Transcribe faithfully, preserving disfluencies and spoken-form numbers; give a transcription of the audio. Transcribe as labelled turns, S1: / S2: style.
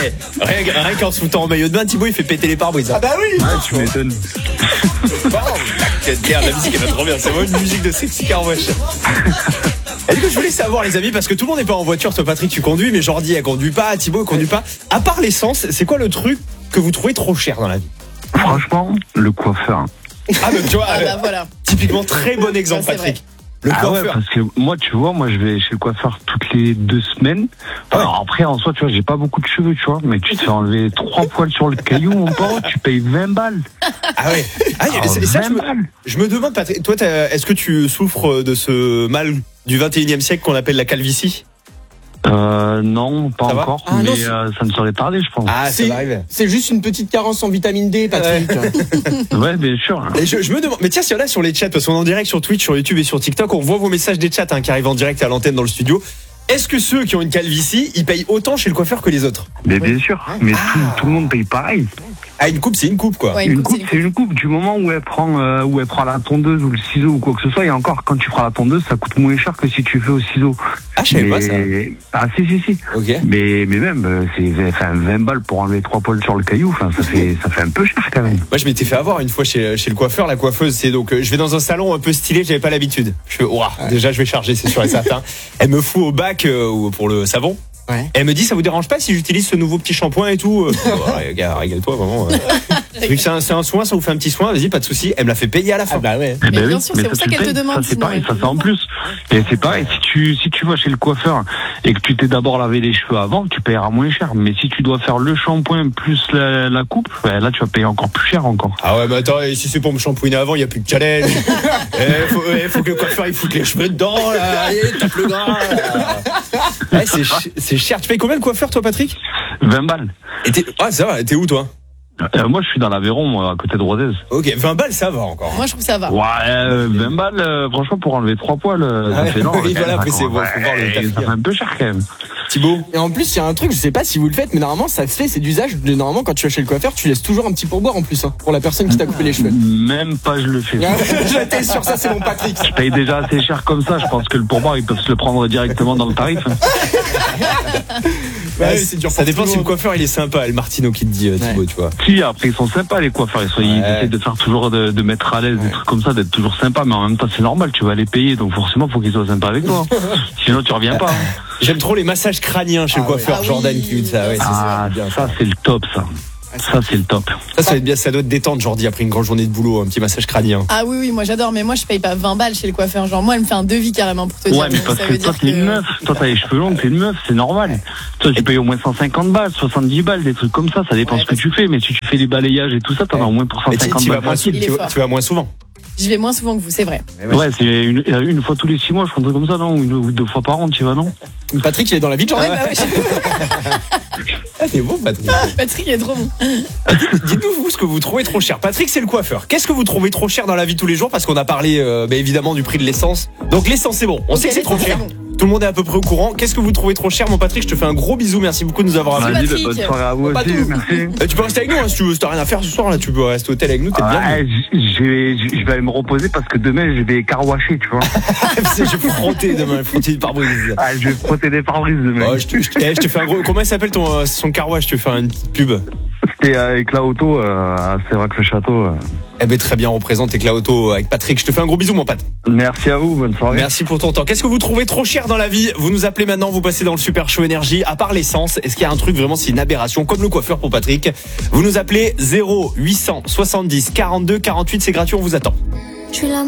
S1: mais rien, rien qu'en se foutant en maillot de bain, Thibaut il fait péter les pare-brises.
S2: Ah bah oui.
S3: Ouais, tu m'étonnes.
S1: Merde, la musique elle va trop bien, c'est vraiment une musique de sexy car wesh. Est-ce que je voulais savoir les amis, parce que tout le monde n'est pas en voiture, toi Patrick tu conduis, mais Jordi elle conduit pas, Thibaut elle conduit pas. À part l'essence, c'est quoi le truc que vous trouvez trop cher dans la vie?
S3: Franchement, le coiffeur.
S1: Ah mais tu vois,
S4: Ah
S1: euh,
S4: bah voilà.
S1: typiquement très bon exemple
S4: Ouais, c'est
S1: Patrick. Le
S3: Ah ouais,
S1: coiffeur.
S3: parce que moi, tu vois, moi, je vais chez le coiffeur toutes les deux semaines. Alors après, en soi, tu vois, j'ai pas beaucoup de cheveux, tu vois, mais tu te fais enlever trois poils sur le caillou, mon pote, tu payes vingt balles.
S1: Ah ouais. Ah,
S3: Ah,
S1: et ça, je
S3: vingt
S1: me,
S3: balles.
S1: je me demande Patrick, toi t'as- est-ce que tu souffres de ce mal du vingt et unième siècle qu'on appelle la calvitie?
S3: Euh, non, pas
S1: Ça va
S3: encore,
S2: Ah,
S3: mais
S2: non, c'est-
S3: euh, ça ne serait tardé, je pense.
S1: Ah, ça
S2: C'est,
S1: va arriver.
S2: c'est juste une petite carence en vitamine D, Patrick.
S3: Ouais, bien sûr.
S1: Et je, je me demande, mais tiens, s'il y en a sur les chats, parce qu'on est en direct sur Twitch, sur YouTube et sur TikTok, on voit vos messages des chats hein, qui arrivent en direct à l'antenne dans le studio. Est-ce que ceux qui ont une calvitie, ils payent autant chez le coiffeur que les autres?
S3: Mais bien sûr, mais tout, tout le monde paye pareil.
S1: Ah, une coupe, c'est une coupe, quoi.
S4: Ouais,
S3: Une
S4: coupe,
S3: coupe,
S4: c'est
S3: c'est une coupe. Du moment où elle prend, euh, où elle prend la tondeuse ou le ciseau ou quoi que ce soit, et encore, quand tu prends la tondeuse, ça coûte moins cher que si tu fais au ciseau.
S1: Ah, je savais pas ça.
S3: Ah, si, si, si.
S1: Ok.
S3: Mais, mais même, euh, c'est enfin, vingt balles pour enlever trois poils sur le caillou, enfin, ça fait, ça fait un peu cher quand même.
S1: Moi, je m'étais fait avoir une fois chez, chez le coiffeur. La coiffeuse, c'est donc, euh, je vais dans un salon un peu stylé, j'avais pas l'habitude. Je fais, ouah, déjà, je vais charger, c'est sûr et certain. Elle me fout au bac euh, ou pour le savon.
S2: Ouais.
S1: Elle me dit, ça vous dérange pas si j'utilise ce nouveau petit shampoing et tout? euh, oh, regarde, régale-toi, vraiment. euh. Vu que c'est un, c'est un soin, ça vous fait un petit soin, vas-y, pas de souci. Elle me l'a fait payer à la fin.
S2: Ah bah ouais.
S3: Eh
S4: Mais
S3: ben
S4: bien
S3: oui,
S4: sûr,
S3: mais
S4: c'est pour
S3: ça,
S4: ça
S3: tu
S4: qu'elle te
S3: payes.
S4: demande,
S3: Ça, c'est
S4: sinon,
S3: pareil, ça, c'est en
S4: évidemment.
S3: plus. Et c'est pareil, si tu, si tu vas chez le coiffeur et que tu t'es d'abord lavé les cheveux avant, tu payeras moins cher. Mais si tu dois faire le shampoing plus la, la coupe, ben là, tu vas payer encore plus cher encore.
S1: Ah ouais, mais attends, et si c'est pour me shampouiner avant, il n'y a plus de challenge. Eh, faut, eh, faut que le coiffeur il foute les cheveux dedans, là. Allez, tape le gras, là. Eh, c'est, ch- c'est cher. Tu payes combien le coiffeur, toi, Patrick?
S3: vingt balles.
S1: Et t'es... Ah, ça va, t'es où, toi?
S3: Euh, moi, je suis dans l'Aveyron, moi, à côté de Rodez.
S1: Ok, vingt balles, ça va encore.
S4: Moi, je trouve que ça va.
S3: Ouais, euh, vingt balles, euh, franchement, pour enlever trois poils, euh,
S1: Ah
S3: ça
S1: ouais,
S3: fait énorme.
S1: oui,
S3: quand
S1: voilà,
S3: même,
S1: après,
S3: ça,
S1: c'est
S3: quoi.
S1: bon, faut voir le
S3: Ouais,
S1: tarif.
S3: ça fait un peu cher quand même.
S1: Thibaut?
S2: Et en plus, il y a un truc, je sais pas si vous le faites, mais normalement, ça se fait, c'est d'usage. De, normalement, quand tu vas chez le coiffeur, tu laisses toujours un petit pourboire en plus, hein, pour la personne qui t'a coupé les cheveux.
S3: Même pas, je le fais.
S2: J'étais sur ça, c'est mon Patrick.
S3: Je paye déjà assez cher comme ça, je pense que le pourboire, ils peuvent se le prendre directement dans le tarif. hein.
S2: Ouais,
S1: Ouais,
S2: c'est dur
S1: ça
S2: pour
S1: dépend
S2: tout le
S1: si le
S2: monde.
S1: coiffeur il est sympa, le Martino qui te dit, euh, Thibaut,
S2: Ouais.
S1: tu vois.
S3: Si, après, ils sont sympas, les coiffeurs. Ils, sont, ils
S1: Ouais.
S3: essaient de faire toujours, de, de mettre à l'aise des trucs comme ça, d'être toujours sympa, mais en même temps, c'est normal, tu vas les payer, donc forcément, faut qu'ils soient sympas avec toi. Sinon, tu reviens pas.
S1: J'aime trop les massages crâniens chez
S2: Ah
S1: le coiffeur,
S4: ouais. Ah
S1: Jordan
S4: oui.
S1: qui lui dit ça. Ouais, c'est
S3: Ah,
S1: bien.
S3: ça, c'est le top, ça. Ça, c'est le top.
S1: Ça, ça va être bien, ça doit te détendre, Jordi, après une grande journée de boulot, un petit massage crânien.
S4: Ah oui, oui, moi j'adore, mais moi je paye pas vingt balles chez le coiffeur. Genre, moi elle me fait un devis carrément pour te dire.
S3: Ouais, mais
S4: donc
S3: parce
S4: ça
S3: que
S4: veut
S3: toi,
S4: dire
S3: t'es une
S4: que-
S3: meuf. Toi, t'as les cheveux longs, t'es une meuf, c'est normal. Toi, tu payes au moins cent cinquante balles, soixante-dix balles, des trucs comme ça. Ça dépend
S4: Ouais,
S3: ce que tu fais, mais si tu fais des balayages et tout ça, t'en as au moins pour
S1: Mais tu
S3: 150
S1: tu vas,
S3: balles
S1: moins,
S3: facile.
S4: Il est
S1: tu vas-
S4: fort.
S1: tu vas moins souvent.
S4: Je vais moins souvent que vous, c'est vrai.
S3: Ouais, c'est une, une fois tous les six mois, je crois, un truc comme ça, non? Ou une ou deux fois par an, tu vas, non?
S2: Patrick, il est dans la vie de
S4: Ouais,
S2: Jordan.
S4: bah ouais.
S1: Ah, t'es beau, Patrick.
S4: Patrick il est trop bon.
S1: Dites-nous, vous, ce que vous trouvez trop cher. Patrick, c'est le coiffeur. Qu'est-ce que vous trouvez trop cher dans la vie de tous les jours? Parce qu'on a parlé, euh, bah, évidemment, du prix de l'essence. Donc, l'essence, c'est bon. On
S4: Ok,
S1: sait que c'est trop
S4: l'essence,
S1: cher.
S4: c'est bon.
S1: Tout le monde est à peu près au courant. Qu'est-ce que vous trouvez trop cher, mon Patrick? Je te fais un gros bisou. Merci beaucoup de nous avoir appelés.
S3: Vas-y, bah,
S4: Patrick.
S3: bonne soirée à vous
S1: Pas
S3: aussi,
S1: tout.
S3: merci.
S1: Euh, tu peux rester avec nous, hein, si tu veux. Si t'as rien à faire ce soir, là, tu peux rester au hôtel avec nous. T'es bien.
S3: Ouais, j- je vais, je vais aller me reposer parce que demain, je vais carwasher, tu vois.
S1: Je vais frotter demain, frotter du pare-brise.
S3: Ah, je vais frotter des pare-brises demain.
S1: Oh, je, te, je, te, eh, je te fais un gros. Comment il s'appelle ton euh, son carouage? Je te fais une petite pub.
S3: C'était avec la auto, euh, c'est vrai que le château. euh.
S1: Eh ben très bien, on représente avec la auto avec Patrick. Je te fais un gros bisou, mon pote.
S3: Merci à vous, bonne soirée.
S1: Merci pour ton temps. Qu'est-ce que vous trouvez trop cher dans la vie? Vous nous appelez maintenant, vous passez dans le Super Show Énergie. À part l'essence, est-ce qu'il y a un truc vraiment, c'est une aberration, comme le coiffeur pour Patrick? Vous nous appelez zéro huit cent soixante-dix quarante-deux quarante-huit, c'est gratuit, on vous attend.
S5: Je suis là.